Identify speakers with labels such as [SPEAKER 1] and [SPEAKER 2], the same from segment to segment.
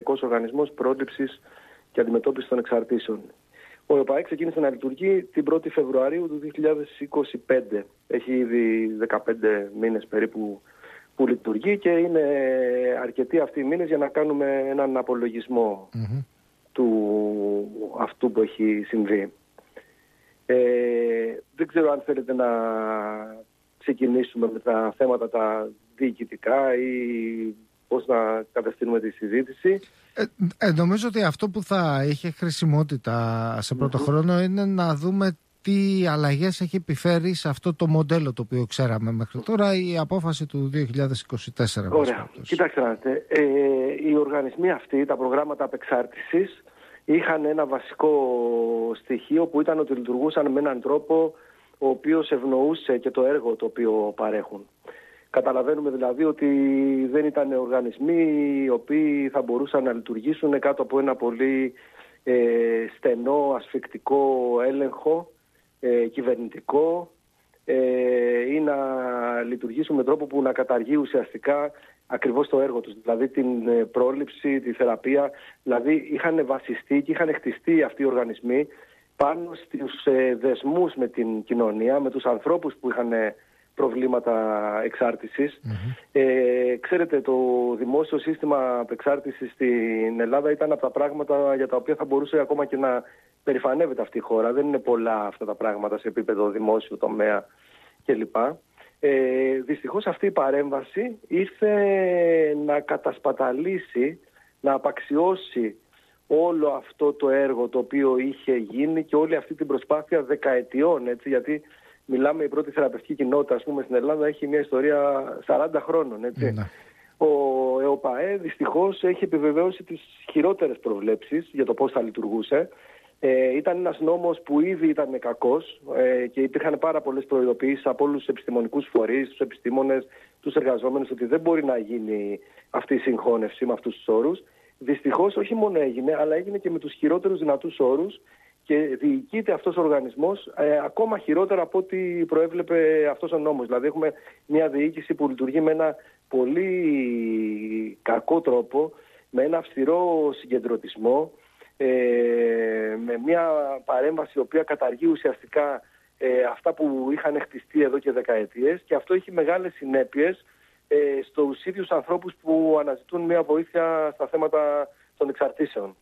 [SPEAKER 1] Ευρωπαϊκός Οργανισμός Πρόληψης και Αντιμετώπισης των Εξαρτήσεων. Ο ΕΟΠΑΕ ξεκίνησε να λειτουργεί την 1η Φεβρουαρίου του 2025. Έχει ήδη 15 μήνες περίπου που λειτουργεί και είναι αρκετοί αυτοί οι μήνες για να κάνουμε έναν απολογισμό του αυτού που έχει συμβεί. Δεν ξέρω αν θέλετε να ξεκινήσουμε με τα θέματα τα διοικητικά ή πώς να κατευθύνουμε τη συζήτηση.
[SPEAKER 2] Νομίζω ότι αυτό που θα είχε χρησιμότητα σε πρώτο χρόνο είναι να δούμε τι αλλαγές έχει επιφέρει σε αυτό το μοντέλο το οποίο ξέραμε μέχρι τώρα η απόφαση του 2024.
[SPEAKER 1] Ωραία. Κοιτάξτε να δείτε. Οι οργανισμοί αυτοί, τα προγράμματα απεξάρτησης, είχαν ένα βασικό στοιχείο που ήταν ότι λειτουργούσαν με έναν τρόπο ο οποίος ευνοούσε και το έργο το οποίο παρέχουν. Καταλαβαίνουμε δηλαδή ότι δεν ήταν οργανισμοί οι οποίοι θα μπορούσαν να λειτουργήσουν κάτω από ένα πολύ στενό, ασφικτικό έλεγχο κυβερνητικό ή να λειτουργήσουν με τρόπο που να καταργεί ουσιαστικά ακριβώς το έργο τους, δηλαδή την πρόληψη, τη θεραπεία. Δηλαδή είχαν βασιστεί και είχαν χτιστεί αυτοί οι οργανισμοί πάνω στους δεσμούς με την κοινωνία, με τους ανθρώπους που είχαν προβλήματα εξάρτησης. Ξέρετε, το δημόσιο σύστημα απεξάρτησης στην Ελλάδα ήταν από τα πράγματα για τα οποία θα μπορούσε ακόμα και να περηφανεύεται αυτή η χώρα. Δεν είναι πολλά αυτά τα πράγματα σε επίπεδο δημόσιο τομέα κλπ. Δυστυχώς αυτή η παρέμβαση ήρθε να κατασπαταλήσει, να απαξιώσει όλο αυτό το έργο το οποίο είχε γίνει και όλη αυτή την προσπάθεια δεκαετιών, έτσι, γιατί μιλάμε, η πρώτη θεραπευτική κοινότητα, ας πούμε, στην Ελλάδα έχει μια ιστορία 40 χρόνων, έτσι. Ο ΕΟΠΑΕ δυστυχώς έχει επιβεβαίωσει τις χειρότερες προβλέψεις για το πώς θα λειτουργούσε. Ήταν ένας νόμος που ήδη ήταν κακός και υπήρχαν πάρα πολλές προειδοποιήσεις από όλους τους επιστημονικούς φορείς, τους επιστήμονες, τους εργαζόμενους, ότι δεν μπορεί να γίνει αυτή η συγχώνευση με αυτούς τους όρους. Δυστυχώς όχι μόνο έγινε, αλλά έγινε και με τους χειρότερους δυνατούς όρους και διοικείται αυτός ο οργανισμός ακόμα χειρότερα από ό,τι προέβλεπε αυτός ο νόμος. Δηλαδή έχουμε μια διοίκηση που λειτουργεί με ένα πολύ κακό τρόπο, με ένα αυστηρό συγκεντρωτισμό, με μια παρέμβαση η οποία καταργεί ουσιαστικά αυτά που είχαν χτιστεί εδώ και δεκαετίες, και αυτό έχει μεγάλες συνέπειες στους ίδιους ανθρώπους που αναζητούν μια βοήθεια στα θέματα των εξαρτήσεων.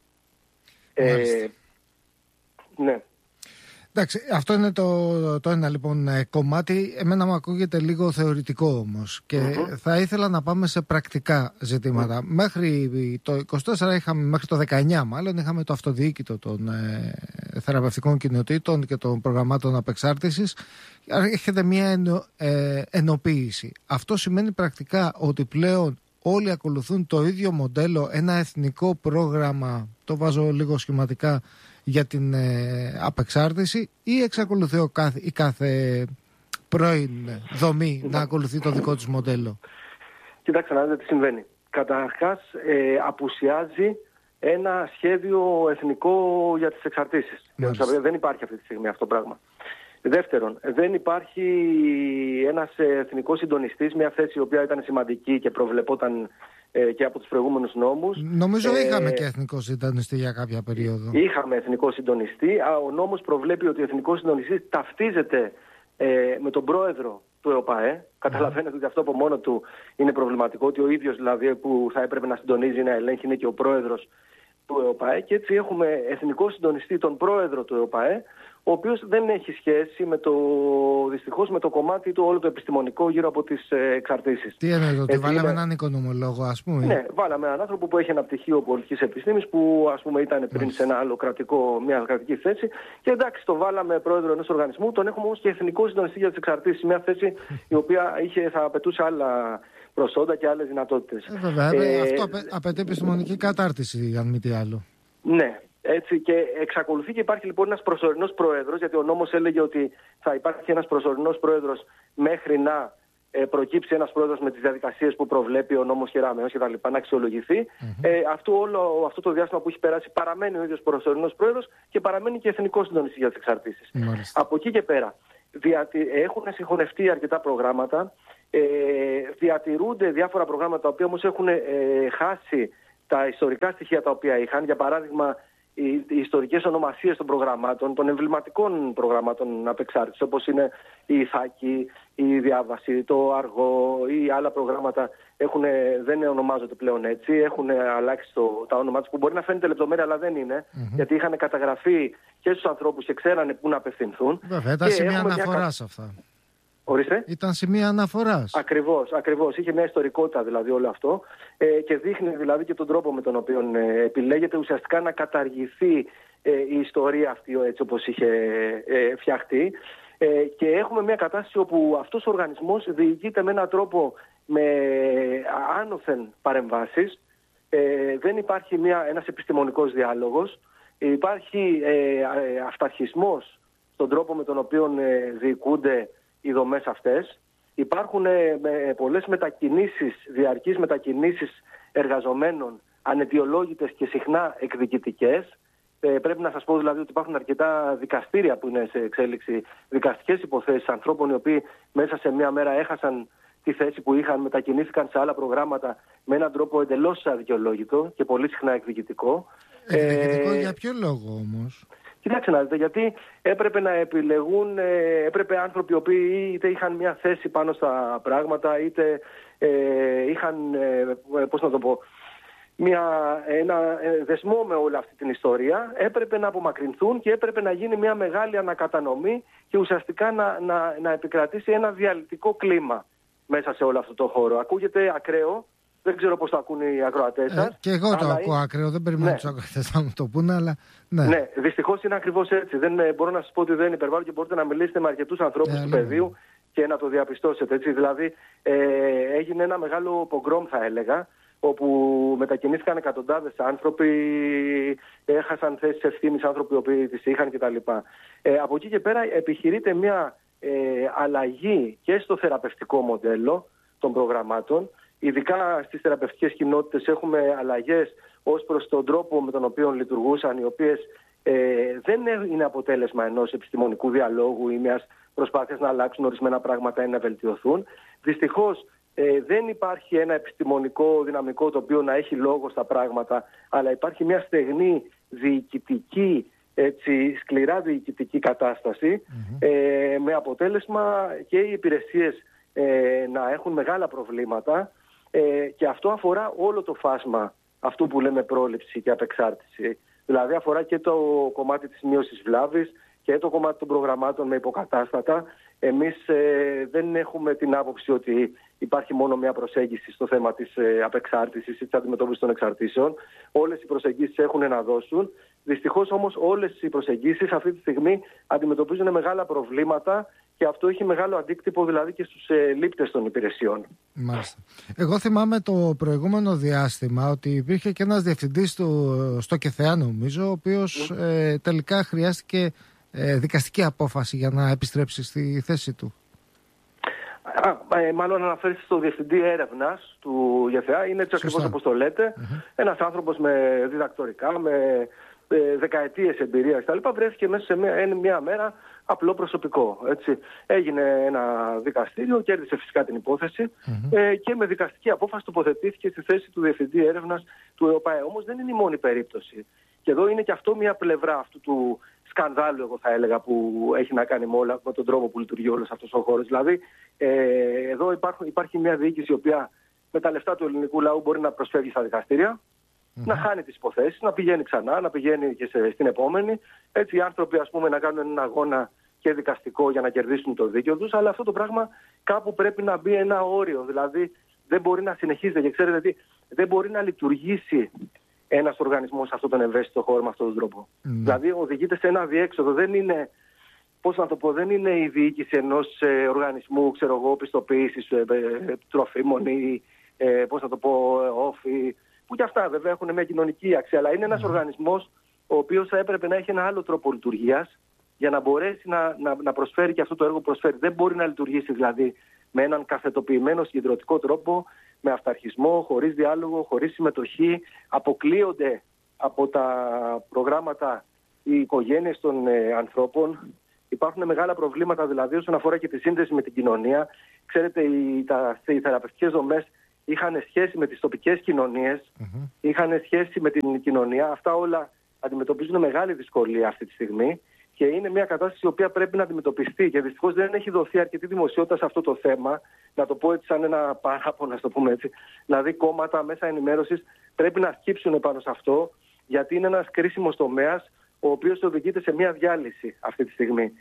[SPEAKER 1] Ναι.
[SPEAKER 2] Εντάξει, αυτό είναι το ένα λοιπόν κομμάτι. Εμένα μου ακούγεται λίγο θεωρητικό όμως και θα ήθελα να πάμε σε πρακτικά ζητήματα. Μέχρι το 24 είχαμε, μέχρι το 19 μάλλον, είχαμε το αυτοδιοίκητο των θεραπευτικών κοινοτήτων και των προγραμμάτων απεξάρτησης. Έρχεται μια ενοποίηση. Αυτό σημαίνει πρακτικά ότι πλέον όλοι ακολουθούν το ίδιο μοντέλο, ένα εθνικό πρόγραμμα, το βάζω λίγο σχηματικά, για την απεξάρτηση, ή εξακολουθεί η κάθε πρώην δομή να ακολουθεί το δικό της μοντέλο?
[SPEAKER 1] Κοιτάξτε να δείτε τι συμβαίνει. Καταρχάς απουσιάζει ένα σχέδιο εθνικό για τις εξαρτήσεις. Δεν υπάρχει αυτή τη στιγμή αυτό το πράγμα. Δεύτερον, δεν υπάρχει ένας εθνικός συντονιστής, μια θέση η οποία ήταν σημαντική και προβλεπόταν και από τους προηγούμενους νόμους.
[SPEAKER 2] Νομίζω είχαμε και εθνικό συντονιστή για κάποια περίοδο.
[SPEAKER 1] Είχαμε εθνικό συντονιστή. Ο νόμος προβλέπει ότι ο εθνικός συντονιστής ταυτίζεται με τον πρόεδρο του ΕΟΠΑΕ. Καταλαβαίνετε ότι αυτό από μόνο του είναι προβληματικό, ότι ο ίδιος δηλαδή που θα έπρεπε να συντονίζει, να ελέγχει, είναι και ο πρόεδρος του ΕΟΠΑΕ, και έτσι έχουμε εθνικό συντονιστή, τον πρόεδρο του ΕΟΠΑΕ, ο οποίος δεν έχει σχέση δυστυχώς με το κομμάτι του όλο το επιστημονικό γύρω από τις εξαρτήσεις.
[SPEAKER 2] Τι εννοείται, ότι βάλαμε έναν οικονομολόγο, ας πούμε?
[SPEAKER 1] Ναι, βάλαμε έναν άνθρωπο που έχει ένα πτυχίο πολιτικής επιστήμης, που ας πούμε ήταν πριν σε ένα άλλο μια κρατική θέση, και εντάξει, το βάλαμε πρόεδρο ενός οργανισμού, τον έχουμε όμως και εθνικό συντονιστή για τις εξαρτήσεις, μια θέση η οποία θα απαιτούσε άλλα προσόντα και άλλες δυνατότητες.
[SPEAKER 2] Βέβαια, αυτό απαιτεί επιστημονική κατάρτιση, αν μη τι άλλο.
[SPEAKER 1] Ναι. Έτσι, και εξακολουθεί και υπάρχει λοιπόν ένας προσωρινός πρόεδρος, γιατί ο νόμος έλεγε ότι θα υπάρχει ένας προσωρινός πρόεδρος μέχρι να προκύψει ένας πρόεδρος με τις διαδικασίες που προβλέπει ο νόμος Χεράμεως και τα λοιπά, να αξιολογηθεί. Αυτό το διάστημα που έχει περάσει παραμένει ο ίδιος προσωρινός πρόεδρος και παραμένει και εθνικός συντονιστής για τις εξαρτήσεις. Από εκεί και πέρα έχουν συγχωνευτεί αρκετά προγράμματα, διατηρούνται διάφορα προγράμματα τα οποία όμως έχουν χάσει τα ιστορικά στοιχεία τα οποία είχαν, για παράδειγμα οι ιστορικές ονομασίες των προγραμμάτων, των εμβληματικών προγραμμάτων απεξάρτησης, όπως είναι η Ιθάκη, η Διάβαση, το Αργό ή άλλα προγράμματα δεν ονομάζονται πλέον έτσι, έχουν αλλάξει τα όνομά τους, που μπορεί να φαίνεται λεπτομέρεια αλλά δεν είναι, γιατί είχαν καταγραφεί και στους ανθρώπους και ξέρανε πού να απευθυνθούν.
[SPEAKER 2] Βέβαια, ήταν σημεία αναφοράς αυτά.
[SPEAKER 1] Ορίστε.
[SPEAKER 2] Ήταν σημεία αναφοράς.
[SPEAKER 1] Ακριβώς. Είχε μια ιστορικότητα δηλαδή όλο αυτό και δείχνει δηλαδή και τον τρόπο με τον οποίο επιλέγεται ουσιαστικά να καταργηθεί η ιστορία αυτή έτσι όπως είχε φτιαχτεί. Και έχουμε μια κατάσταση όπου αυτός ο οργανισμός διοικείται με έναν τρόπο με άνωθεν παρεμβάσεις. Δεν υπάρχει ένας επιστημονικός διάλογος. Υπάρχει αυταρχισμός στον τρόπο με τον οποίο διοικούνται οι δομές αυτές. Υπάρχουν πολλές μετακινήσεις, διαρκείς μετακινήσεις εργαζομένων, αναιτιολόγητες και συχνά εκδικητικές. Πρέπει να σας πω δηλαδή ότι υπάρχουν αρκετά δικαστήρια που είναι σε εξέλιξη, δικαστικές υποθέσεις ανθρώπων οι οποίοι μέσα σε μία μέρα έχασαν τη θέση που είχαν, μετακινήθηκαν σε άλλα προγράμματα με έναν τρόπο εντελώς αδικαιολόγητο και πολύ συχνά εκδικητικό.
[SPEAKER 2] Εκδικητικό για ποιο λόγο όμως?
[SPEAKER 1] Κοιτάξτε να δείτε, γιατί έπρεπε να επιλεγούν, έπρεπε άνθρωποι οι οποίοι είτε είχαν μια θέση πάνω στα πράγματα, είτε είχαν, ένα δεσμό με όλη αυτή την ιστορία, έπρεπε να απομακρυνθούν και έπρεπε να γίνει μια μεγάλη ανακατανομή και ουσιαστικά να επικρατήσει ένα διαλυτικό κλίμα μέσα σε όλο αυτό το χώρο. Ακούγεται ακραίο. Δεν ξέρω πώς το ακούν οι ακροατές σας.
[SPEAKER 2] Και εγώ το ακούω ακραίο, δεν περιμένω τους ακροατές να μου το πούνε, αλλά ναι.
[SPEAKER 1] Ναι, δυστυχώς είναι ακριβώς έτσι. Μπορώ να σας πω ότι δεν υπερβάλλω και μπορείτε να μιλήσετε με αρκετούς ανθρώπους του πεδίου και να το διαπιστώσετε. Έτσι. Δηλαδή, έγινε ένα μεγάλο πογκρόμ, θα έλεγα, όπου μετακινήθηκαν εκατοντάδες άνθρωποι, έχασαν θέσεις ευθύνης άνθρωποι οι οποίοι τις είχαν κτλ. Από εκεί και πέρα επιχειρείται μια αλλαγή και στο θεραπευτικό μοντέλο των προγραμμάτων. Ειδικά στις θεραπευτικές κοινότητες έχουμε αλλαγές ως προς τον τρόπο με τον οποίο λειτουργούσαν, οι οποίες δεν είναι αποτέλεσμα ενός επιστημονικού διαλόγου ή μιας προσπάθειας να αλλάξουν ορισμένα πράγματα ή να βελτιωθούν. Δυστυχώς δεν υπάρχει ένα επιστημονικό δυναμικό το οποίο να έχει λόγο στα πράγματα, αλλά υπάρχει μια στεγνή διοικητική, σκληρά διοικητική κατάσταση, με αποτέλεσμα και οι υπηρεσίες να έχουν μεγάλα προβλήματα. Και αυτό αφορά όλο το φάσμα αυτού που λέμε πρόληψη και απεξάρτηση. Δηλαδή αφορά και το κομμάτι της μείωσης βλάβης και το κομμάτι των προγραμμάτων με υποκατάστατα. Εμείς δεν έχουμε την άποψη ότι υπάρχει μόνο μια προσέγγιση στο θέμα της απεξάρτησης ή της αντιμετώπισης των εξαρτήσεων. Όλες οι προσεγγίσεις έχουν να δώσουν. Δυστυχώς όμως όλες οι προσεγγίσεις αυτή τη στιγμή αντιμετωπίζουν μεγάλα προβλήματα και αυτό έχει μεγάλο αντίκτυπο δηλαδή και στους λήπτες των υπηρεσιών.
[SPEAKER 2] Μάλιστα. Εγώ θυμάμαι το προηγούμενο διάστημα ότι υπήρχε και ένας διευθυντής στο ΚΕΘΕΑ, νομίζω, ο οποίος τελικά χρειάστηκε δικαστική απόφαση για να επιστρέψει στη θέση του.
[SPEAKER 1] Μάλλον αναφέρεστε στο διευθυντή έρευνας του ΓΕΘΕΑ, είναι έτσι ακριβώς όπως το λέτε. Ένας άνθρωπος με διδακτορικά, με δεκαετίες εμπειρίας κτλ. Βρέθηκε μέσα σε μια μέρα απλό προσωπικό. Έτσι. Έγινε ένα δικαστήριο, κέρδισε φυσικά την υπόθεση και με δικαστική απόφαση τοποθετήθηκε στη θέση του διευθυντή έρευνας του ΕΟΠΑΕ. Όμως δεν είναι η μόνη περίπτωση. Και εδώ είναι και αυτό μια πλευρά αυτού του σκανδάλου, εγώ θα έλεγα, που έχει να κάνει με τον τρόπο που λειτουργεί όλος αυτός ο χώρος. Δηλαδή, εδώ υπάρχει μια διοίκηση η οποία με τα λεφτά του ελληνικού λαού μπορεί να προσφεύγει στα δικαστήρια, να χάνει τις υποθέσεις, να πηγαίνει ξανά, να πηγαίνει και στην επόμενη. Έτσι, οι άνθρωποι, ας πούμε, να κάνουν έναν αγώνα και δικαστικό για να κερδίσουν το δίκαιο τους, αλλά αυτό το πράγμα κάπου πρέπει να μπει ένα όριο. Δηλαδή, δεν μπορεί να συνεχίζεται. Και ξέρετε τι, δεν μπορεί να λειτουργήσει ένας οργανισμός σε αυτόν τον ευαίσθητο χώρο με αυτόν τον τρόπο. Δηλαδή, οδηγείται σε ένα διέξοδο. Δεν είναι, πώς να το πω, δεν είναι η διοίκηση ενός οργανισμού, ξέρω εγώ, πιστοποίησης τροφίμων ή, πώς να το πω, όφη, που και αυτά βέβαια έχουν μια κοινωνική αξία. Αλλά είναι ένας οργανισμός ο οποίος θα έπρεπε να έχει ένα άλλο τρόπο λειτουργίας για να μπορέσει να προσφέρει και αυτό το έργο που προσφέρει. Δεν μπορεί να λειτουργήσει δηλαδή με έναν καθετοποιημένο συγκεντρωτικό τρόπο, με αυταρχισμό, χωρίς διάλογο, χωρίς συμμετοχή. Αποκλείονται από τα προγράμματα οι οικογένειες των ανθρώπων. Υπάρχουν μεγάλα προβλήματα δηλαδή όσον αφορά και τη σύνδεση με την κοινωνία. Ξέρετε, οι θεραπευτικές δομές είχαν σχέση με τις τοπικές κοινωνίες, είχαν σχέση με την κοινωνία. Αυτά όλα αντιμετωπίζουν μεγάλη δυσκολία αυτή τη στιγμή και είναι μια κατάσταση η οποία πρέπει να αντιμετωπιστεί. Και δυστυχώς δεν έχει δοθεί αρκετή δημοσιότητα σε αυτό το θέμα. Να το πω έτσι, σαν ένα παράπονο, να το πούμε έτσι. Δηλαδή, κόμματα, μέσα ενημέρωσης πρέπει να σκύψουν πάνω σε αυτό, γιατί είναι ένας κρίσιμος τομέας, ο οποίος οδηγείται σε μια διάλυση αυτή τη στιγμή.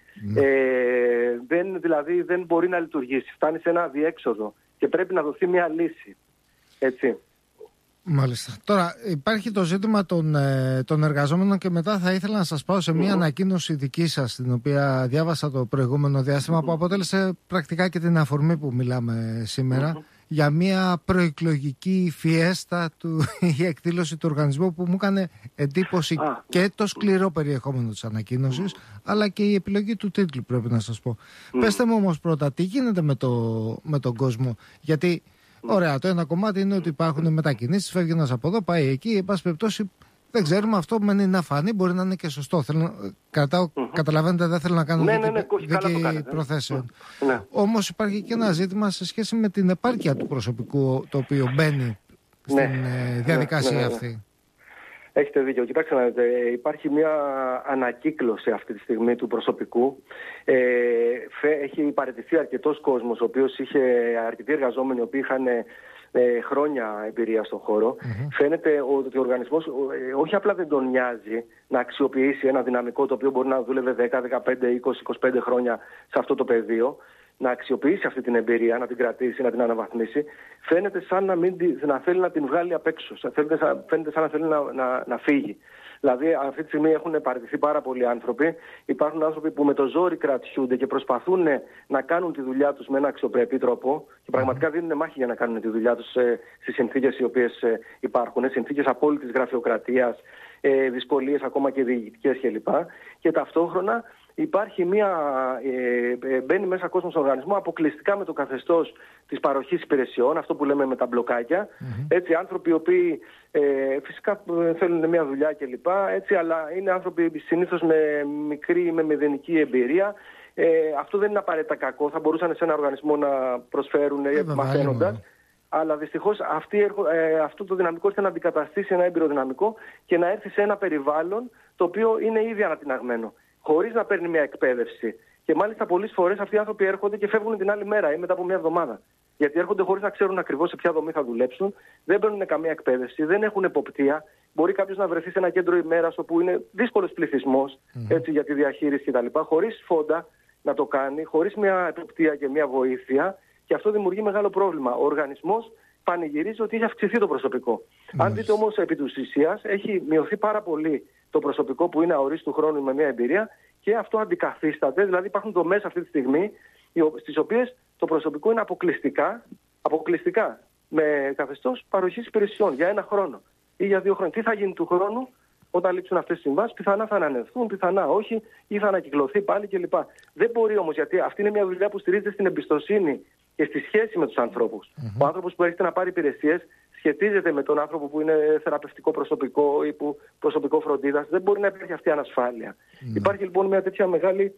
[SPEAKER 1] Δηλαδή δεν μπορεί να λειτουργήσει. Φτάνει σε ένα αδιέξοδο και πρέπει να δοθεί μια λύση. Έτσι.
[SPEAKER 2] Μάλιστα. Τώρα υπάρχει το ζήτημα των εργαζόμενων και μετά θα ήθελα να σας πάω σε μια ανακοίνωση δική σας, την οποία διάβασα το προηγούμενο διάστημα, που αποτέλεσε πρακτικά και την αφορμή που μιλάμε σήμερα, για μια προεκλογική φιέστα η εκδήλωση του οργανισμού, που μου έκανε εντύπωση και το σκληρό περιεχόμενο της ανακοίνωσης, αλλά και η επιλογή του τίτλου, πρέπει να σας πω. Πέστε μου όμως πρώτα, τι γίνεται με τον κόσμο, γιατί ωραία, το ένα κομμάτι είναι ότι υπάρχουν μετακινήσεις, φεύγει ένας από εδώ, πάει εκεί, εν πάση περιπτώσει δεν ξέρουμε, αυτό μένει να φανεί, μπορεί να είναι και σωστό. Καταλαβαίνετε, δεν θέλω να κάνω δίκη προθέσεων. Όμως υπάρχει και ένα ζήτημα σε σχέση με την επάρκεια του προσωπικού, το οποίο μπαίνει στην διαδικασία αυτή.
[SPEAKER 1] Έχετε δίκιο. Κοιτάξτε να δείτε, υπάρχει μια ανακύκλωση αυτή τη στιγμή του προσωπικού. Έχει παραιτηθεί αρκετός κόσμος, ο οποίος είχε αρκετοί εργαζόμενοι, οι οποίοι είχαν χρόνια εμπειρία στον χώρο. Φαίνεται ότι ο οργανισμός όχι απλά δεν τον νοιάζει να αξιοποιήσει ένα δυναμικό το οποίο μπορεί να δούλευε 10, 15, 20, 25 χρόνια σε αυτό το πεδίο, να αξιοποιήσει αυτή την εμπειρία, να την κρατήσει, να την αναβαθμίσει. Φαίνεται σαν να θέλει να την βγάλει απ' έξω. Φαίνεται σαν να θέλει να φύγει. Δηλαδή, αυτή τη στιγμή έχουν παραιτηθεί πάρα πολλοί άνθρωποι. Υπάρχουν άνθρωποι που με το ζόρι κρατιούνται και προσπαθούν να κάνουν τη δουλειά τους με ένα αξιοπρεπή τρόπο και πραγματικά δίνουν μάχη για να κάνουν τη δουλειά τους στις συνθήκες οι οποίες υπάρχουν. Συνθήκες απόλυτης γραφειοκρατίας, δυσκολίες ακόμα και διοικητικές κλπ. Και ταυτόχρονα υπάρχει μπαίνει μέσα κόσμος στον οργανισμό αποκλειστικά με το καθεστώς της παροχής υπηρεσιών, αυτό που λέμε με τα μπλοκάκια. Έτσι, άνθρωποι οι οποίοι φυσικά θέλουν μια δουλειά κλπ. Αλλά είναι άνθρωποι συνήθως με μικρή ή με μηδενική εμπειρία. Αυτό δεν είναι απαραίτητα κακό. Θα μπορούσαν σε ένα οργανισμό να προσφέρουν μαθαίνοντας. Αλλά δυστυχώς αυτό το δυναμικό έρχεται να αντικαταστήσει ένα έμπειρο δυναμικό και να έρθει σε ένα περιβάλλον το οποίο είναι ήδη ανατιναγμένο, χωρίς να παίρνει μια εκπαίδευση. Και μάλιστα πολλές φορές αυτοί οι άνθρωποι έρχονται και φεύγουν την άλλη μέρα ή μετά από μια εβδομάδα. Γιατί έρχονται χωρίς να ξέρουν ακριβώς σε ποια δομή θα δουλέψουν, δεν παίρνουν καμία εκπαίδευση, δεν έχουν εποπτεία. Μπορεί κάποιος να βρεθεί σε ένα κέντρο ημέρας όπου είναι δύσκολος πληθυσμός για τη διαχείριση κτλ. Χωρίς φόντα να το κάνει, χωρίς μια εποπτεία και μια βοήθεια. Και αυτό δημιουργεί μεγάλο πρόβλημα. Ο οργανισμός πανηγυρίζει ότι έχει αυξηθεί το προσωπικό. Αν δείτε όμως επί της ουσίας, έχει μειωθεί πάρα πολύ το προσωπικό που είναι αορίστου χρόνου με μια εμπειρία και αυτό αντικαθίσταται. Δηλαδή υπάρχουν δομές αυτή τη στιγμή στις οποίες το προσωπικό είναι αποκλειστικά με καθεστώς παροχής υπηρεσιών για 1 χρόνο ή για 2 χρόνια. Τι θα γίνει του χρόνου όταν λήξουν αυτές τις συμβάσεις? Πιθανά θα ανανευθούν, πιθανά όχι, ή θα ανακυκλωθεί πάλι κλπ. Δεν μπορεί όμως, γιατί αυτή είναι μια δουλειά που στηρίζεται στην εμπιστοσύνη και στη σχέση με τους ανθρώπους. Ο άνθρωπος που έρχεται να πάρει υπηρεσίες σχετίζεται με τον άνθρωπο που είναι θεραπευτικό προσωπικό ή προσωπικό φροντίδας. Δεν μπορεί να υπάρχει αυτή η ανασφάλεια. Υπάρχει λοιπόν μια τέτοια μεγάλη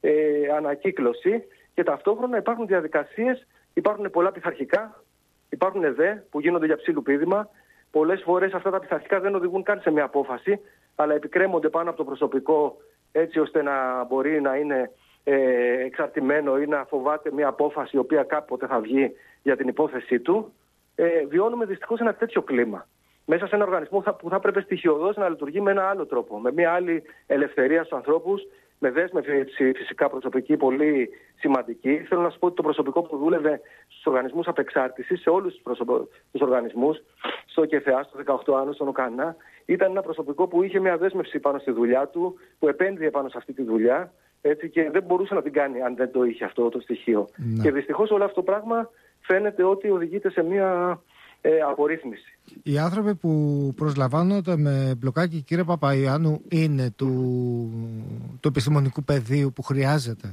[SPEAKER 1] ανακύκλωση και ταυτόχρονα υπάρχουν διαδικασίες, υπάρχουν πολλά πειθαρχικά, υπάρχουν ΕΔΕ που γίνονται για ψήλου πείδημα. Πολλές φορές αυτά τα πειθαρχικά δεν οδηγούν καν σε μια απόφαση, αλλά επικρέμονται πάνω από το προσωπικό έτσι ώστε να μπορεί να είναι εξαρτημένο ή να φοβάται μια απόφαση η οποία κάποτε θα βγει για την υπόθεσή του. Βιώνουμε δυστυχώς ένα τέτοιο κλίμα. Μέσα σε ένα οργανισμό που θα πρέπει στοιχειωδώς να λειτουργεί με ένα άλλο τρόπο, με μια άλλη ελευθερία στους ανθρώπους, με δέσμευση φυσικά προσωπική πολύ σημαντική. Θέλω να σας πω ότι το προσωπικό που δούλευε στους οργανισμούς απεξάρτησης, σε όλους τους οργανισμούς, στο ΚΕΘΕΑ, στο 18 Άνω, στον ΟΚΑΝΑ, ήταν ένα προσωπικό που είχε μια δέσμευση πάνω στη δουλειά του, που επένδυε πάνω σε αυτή τη δουλειά, έτσι, και δεν μπορούσε να την κάνει αν δεν το είχε αυτό το στοιχείο. Και δυστυχώς όλο αυτό το πράγμα φαίνεται ότι οδηγείται σε μια απορρίθμιση.
[SPEAKER 2] Οι άνθρωποι που προσλαμβάνονται με μπλοκάκι, κύριε Παπαϊωάννου, είναι του επιστημονικού πεδίου που χρειάζεται?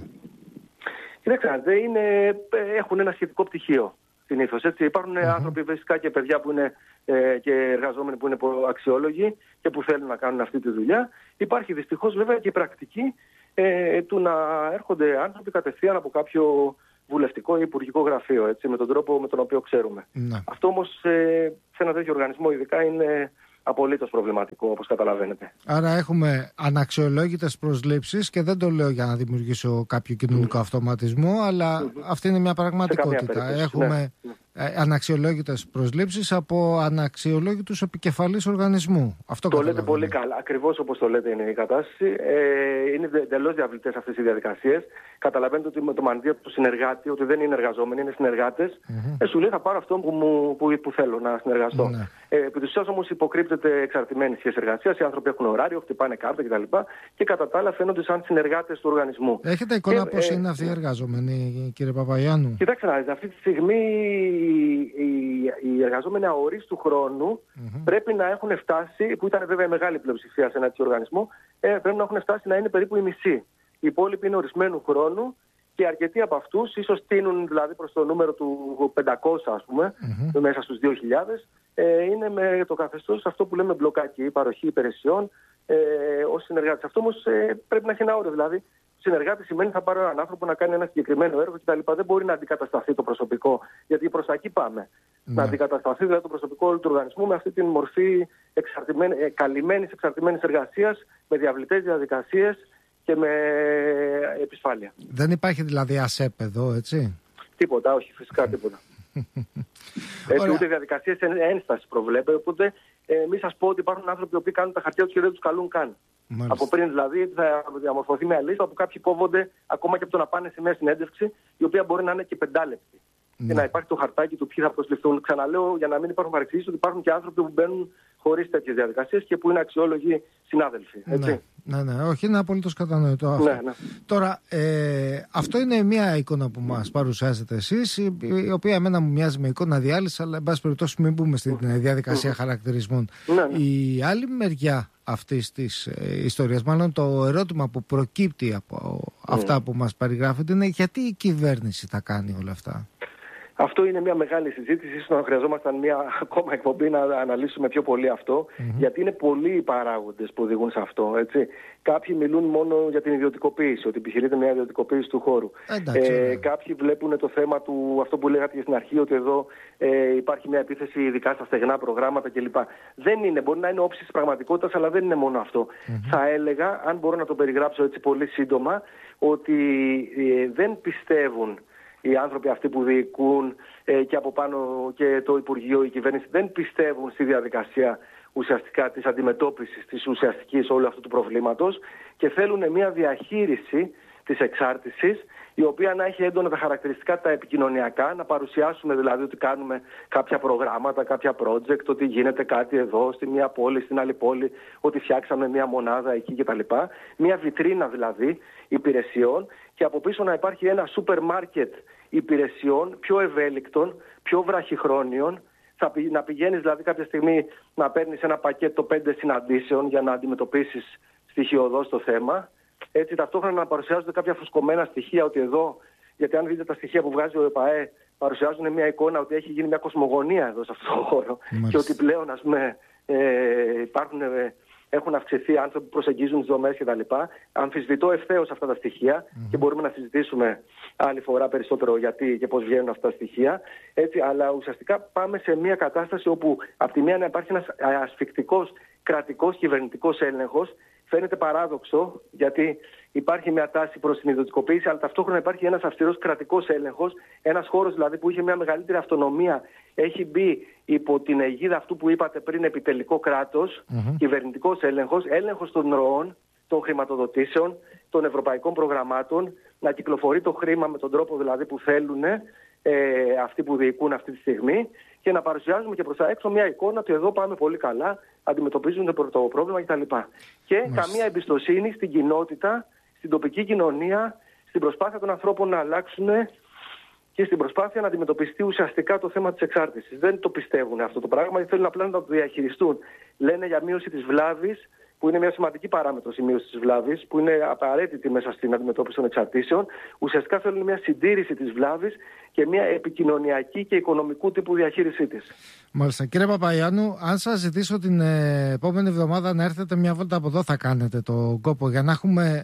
[SPEAKER 1] Κοιτάξτε, έχουν ένα σχετικό πτυχίο συνήθως. Υπάρχουν άνθρωποι φυσικά και παιδιά που είναι και εργαζόμενοι που είναι αξιόλογοι και που θέλουν να κάνουν αυτή τη δουλειά. Υπάρχει δυστυχώς βέβαια και η πρακτική του να έρχονται άνθρωποι κατευθείαν από κάποιο βουλευτικό ή υπουργικό γραφείο, έτσι, με τον τρόπο με τον οποίο ξέρουμε.
[SPEAKER 2] Ναι.
[SPEAKER 1] Αυτό όμως σε ένα τέτοιο οργανισμό ειδικά είναι απολύτως προβληματικό, όπως καταλαβαίνετε.
[SPEAKER 2] Άρα έχουμε αναξιολόγητες προσλήψεις και δεν το λέω για να δημιουργήσω κάποιο κοινωνικό αυτοματισμό, αλλά αυτή είναι μια πραγματικότητα. Έχουμε αναξιολόγητες προσλήψεις από αναξιολόγητους επικεφαλής οργανισμού. Αυτό
[SPEAKER 1] το λέτε πολύ καλά. Ακριβώς όπως το λέτε είναι η κατάσταση. Είναι εντελώς διαβλητές αυτές οι διαδικασίες. Καταλαβαίνετε ότι με το μανδύα του συνεργάτη, ότι δεν είναι εργαζόμενοι, είναι συνεργάτες. Σου λέει θα πάρω αυτό που θέλω να συνεργαστώ. Επί της ουσίας όμως υποκρύπτεται εξαρτημένη σχέση εργασίας. Οι άνθρωποι έχουν ωράριο, χτυπάνε κάρτα κτλ. Και κατά τα άλλα φαίνονται σαν συνεργάτες του οργανισμού.
[SPEAKER 2] Έχετε εικόνα πώς είναι αυτοί οι εργαζόμενοι, κύριε Παπαγιάννου?
[SPEAKER 1] Κοιτάξτε να δείτε, αυτή τη στιγμή οι εργαζόμενοι αορίστου χρόνου πρέπει να έχουν φτάσει, που ήταν βέβαια μεγάλη πλειοψηφία σε ένα τέτοιο οργανισμό, πρέπει να έχουν φτάσει να είναι περίπου οι μισοί. Οι υπόλοιποι είναι ορισμένου χρόνου και αρκετοί από αυτούς, ίσως τείνουν δηλαδή προς το νούμερο του 500, ας πούμε, μέσα στους 2.000, είναι με το καθεστώς αυτό που λέμε μπλοκάκι, παροχή υπηρεσιών ως συνεργάτης. Αυτό όμως πρέπει να έχει ένα όριο, δηλαδή. Συνεργάτη σημαίνει θα πάρω έναν άνθρωπο να κάνει ένα συγκεκριμένο έργο κτλ. Δεν μπορεί να αντικατασταθεί το προσωπικό, γιατί προς τα εκεί πάμε. Να αντικατασταθεί δηλαδή το προσωπικό όλου του οργανισμού με αυτή την μορφή καλυμμένης εξαρτημένης εργασίας, με διαβλητές διαδικασίες και με επισφάλεια.
[SPEAKER 2] Δεν υπάρχει δηλαδή ΑΣΕΠ εδώ, έτσι?
[SPEAKER 1] Τίποτα, όχι, φυσικά τίποτα. Ούτε διαδικασίες ένστασης προβλέπεται. Οπότε μη σας πω ότι υπάρχουν άνθρωποι που κάνουν τα χαρτιά τους και δεν τους καλούν καν. Μάλιστα. Από πριν δηλαδή θα διαμορφωθεί μια λίστα που κάποιοι κόβονται ακόμα και από το να πάνε σε μια συνέντευξη, η οποία μπορεί να είναι και 5 λεπτή. Και να υπάρχει το χαρτάκι του ποιοι θα προσληφθούν. Ξαναλέω, για να μην υπάρχουν παρεξηγήσεις, ότι υπάρχουν και άνθρωποι που μπαίνουν χωρίς τέτοιες διαδικασίες και που είναι αξιόλογοι συνάδελφοι. Έτσι.
[SPEAKER 2] Ναι, όχι, είναι απολύτως κατανοητό αυτό.
[SPEAKER 1] Ναι.
[SPEAKER 2] Τώρα, αυτό είναι μια εικόνα που μας παρουσιάζετε εσείς, η οποία εμένα μου μοιάζει με εικόνα διάλυσης, αλλά εν πάση περιπτώσει μην μπούμε στην διαδικασία χαρακτηρισμών.
[SPEAKER 1] Ναι.
[SPEAKER 2] Η άλλη μεριά αυτής της ιστορίας, μάλλον το ερώτημα που προκύπτει από αυτά που μας περιγράφεται, είναι γιατί η κυβέρνηση θα κάνει όλα αυτά?
[SPEAKER 1] Αυτό είναι μια μεγάλη συζήτηση. Ίσως να χρειαζόμασταν μια ακόμα εκπομπή να αναλύσουμε πιο πολύ αυτό, γιατί είναι πολλοί οι παράγοντες που οδηγούν σε αυτό. Έτσι. Κάποιοι μιλούν μόνο για την ιδιωτικοποίηση, ότι επιχειρείται μια ιδιωτικοποίηση του χώρου. Κάποιοι βλέπουν το θέμα του, αυτό που λέγατε και στην αρχή, ότι εδώ υπάρχει μια επίθεση ειδικά στα στεγνά προγράμματα κλπ. Δεν είναι, μπορεί να είναι όψη της πραγματικότητας, αλλά δεν είναι μόνο αυτό. Θα έλεγα, αν μπορώ να το περιγράψω έτσι πολύ σύντομα, ότι δεν πιστεύουν οι άνθρωποι αυτοί που διοικούν και από πάνω και το Υπουργείο, η κυβέρνηση, δεν πιστεύουν στη διαδικασία ουσιαστικά της αντιμετώπισης της ουσιαστικής όλου αυτού του προβλήματος και θέλουν μια διαχείριση της εξάρτησης, η οποία να έχει έντονα τα χαρακτηριστικά τα επικοινωνιακά, να παρουσιάσουμε δηλαδή ότι κάνουμε κάποια προγράμματα, κάποια project, ότι γίνεται κάτι εδώ, στη μία πόλη, στην άλλη πόλη, ότι φτιάξαμε μια μονάδα εκεί κτλ. Μια βιτρίνα δηλαδή υπηρεσιών και από πίσω να υπάρχει ένα σούπερ μάρκετ υπηρεσιών πιο ευέλικτων, πιο βραχυχρόνιων. Να πηγαίνεις δηλαδή κάποια στιγμή να παίρνεις ένα πακέτο 5 συναντήσεων για να αντιμετωπίσεις στοιχειοδός το θέμα. Έτσι ταυτόχρονα να παρουσιάζονται κάποια φουσκωμένα στοιχεία ότι εδώ, γιατί αν δείτε τα στοιχεία που βγάζει ο ΕΠΑΕ, παρουσιάζουν μια εικόνα ότι έχει γίνει μια κοσμογονία εδώ σε αυτό το χώρο. Και ότι πλέον ας πούμε έχουν αυξηθεί άνθρωποι που προσεγγίζουν τις δομές κτλ. Αμφισβητώ ευθέως αυτά τα στοιχεία και μπορούμε να συζητήσουμε άλλη φορά περισσότερο γιατί και πώς βγαίνουν αυτά τα στοιχεία. Έτσι, αλλά ουσιαστικά πάμε σε μια κατάσταση όπου από τη μία να υπάρχει ένας ασφικτικός κρατικός κυβερνητικός έλεγχος. Φαίνεται παράδοξο, γιατί υπάρχει μια τάση προς την ιδιωτικοποίηση, αλλά ταυτόχρονα υπάρχει ένας αυστηρός κρατικός έλεγχος. Ένας χώρος δηλαδή που είχε μια μεγαλύτερη αυτονομία, έχει μπει υπό την αιγίδα αυτού που είπατε πριν, επιτελικό κράτος, κυβερνητικός έλεγχος, έλεγχος των ροών, των χρηματοδοτήσεων, των ευρωπαϊκών προγραμμάτων, να κυκλοφορεί το χρήμα με τον τρόπο δηλαδή που θέλουν αυτοί που διοικούν αυτή τη στιγμή και να παρουσιάζουμε και προς τα έξω μια εικόνα ότι εδώ πάμε πολύ καλά, αντιμετωπίζουν το πρόβλημα κτλ. Και καμία εμπιστοσύνη στην κοινότητα, στην τοπική κοινωνία, στην προσπάθεια των ανθρώπων να αλλάξουν και στην προσπάθεια να αντιμετωπιστεί ουσιαστικά το θέμα της εξάρτησης. Δεν το πιστεύουν αυτό το πράγμα, θέλουν απλά να το διαχειριστούν. Λένε για μείωση της βλάβης, που είναι μια σημαντική παράμετρος η μείωση της βλάβης, που είναι απαραίτητη μέσα στην αντιμετώπιση των εξαρτήσεων. Ουσιαστικά θέλουν μια συντήρηση της βλάβης και μια επικοινωνιακή και οικονομικού τύπου διαχείρισή της.
[SPEAKER 2] Μάλιστα. Κύριε Παπαγιάννου, αν σας ζητήσω την επόμενη εβδομάδα να έρθετε μια βόλτα από εδώ, θα κάνετε τον κόπο για να έχουμε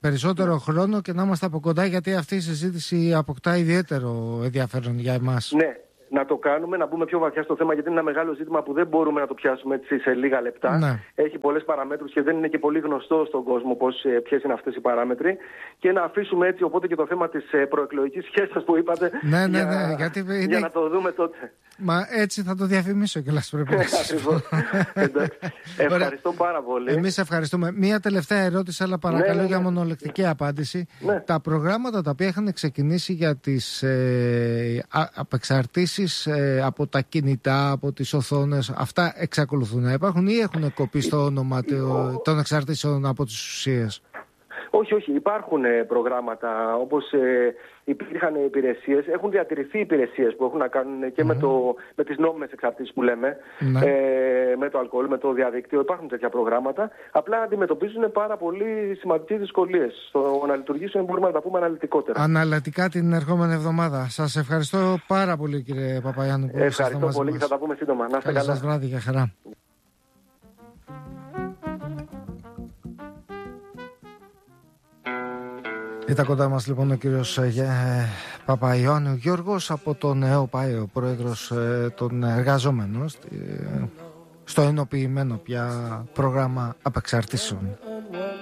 [SPEAKER 2] περισσότερο χρόνο και να είμαστε από κοντά, γιατί αυτή η συζήτηση αποκτά ιδιαίτερο ενδιαφέρον για εμάς.
[SPEAKER 1] Ναι. Να το κάνουμε, να μπούμε πιο βαθιά στο θέμα, γιατί είναι ένα μεγάλο ζήτημα που δεν μπορούμε να το πιάσουμε έτσι σε λίγα λεπτά.
[SPEAKER 2] Ναι.
[SPEAKER 1] Έχει πολλές παραμέτρους και δεν είναι και πολύ γνωστό στον κόσμο ποιες είναι αυτές οι παράμετροι. Και να αφήσουμε έτσι οπότε και το θέμα της προεκλογικής σχέσης που είπατε.
[SPEAKER 2] Ναι, γιατί
[SPEAKER 1] για να το δούμε τότε.
[SPEAKER 2] Μα έτσι θα το διαφημίσω κιόλας, πρέπει να
[SPEAKER 1] Ακριβώς. Ευχαριστώ πάρα πολύ.
[SPEAKER 2] Εμείς ευχαριστούμε. Μία τελευταία ερώτηση, αλλά παρακαλώ για μονολεκτική απάντηση.
[SPEAKER 1] Ναι.
[SPEAKER 2] Τα προγράμματα τα οποία είχαν ξεκινήσει για τις απεξαρτήσεις από τα κινητά, από τις οθόνες, αυτά εξακολουθούν να υπάρχουν ή έχουν κοπεί στο όνομα των εξαρτήσεων από τις ουσίες?
[SPEAKER 1] Όχι. Υπάρχουν προγράμματα, όπως υπήρχαν υπηρεσίες, έχουν διατηρηθεί υπηρεσίες που έχουν να κάνουν και με τις νόμιμες εξαρτήσεις που λέμε, με το αλκοόλ, με το διαδίκτυο. Υπάρχουν τέτοια προγράμματα. Απλά αντιμετωπίζουν πάρα πολύ σημαντικές δυσκολίες. Στο να λειτουργήσουν μπορούμε να τα πούμε αναλυτικότερα.
[SPEAKER 2] Αναλυτικά την ερχόμενη εβδομάδα. Σας ευχαριστώ πάρα πολύ, κύριε Παπαγιάννου.
[SPEAKER 1] Ευχαριστώ πολύ και θα τα πούμε σύντομα. Να είστε καλά.
[SPEAKER 2] Καλώς βράδυ, για χαρά. Ήταν κοντά μας λοιπόν ο κύριος Παπαϊωάννου Γιώργος από τον ΕΟΠΑΕ, ο πρόεδρος των εργαζόμενων στο ενοποιημένο πια πρόγραμμα απεξαρτήσεων.